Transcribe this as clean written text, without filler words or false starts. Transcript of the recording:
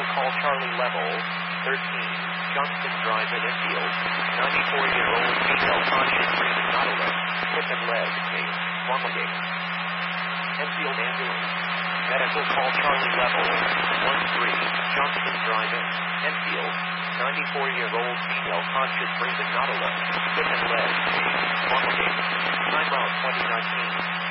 Medical call Charlie level 13. Johnston Drive in Enfield. 94-year-old female conscious breathing not alert. Hip and leg pain. Vomiting. Enfield ambulance. Medical call Charlie level 13. Johnston Drive in Enfield. 94-year-old female conscious breathing not alert. Hip and leg pain. Vomiting. Time out 2019.